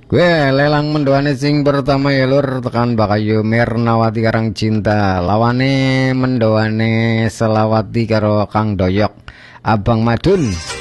Gue lelang mendoane sing pertama ya lur tekan Bakayu Mirnawati Karang Cinta lawane mendoane Selawati karo Kang Doyok Abang Madun.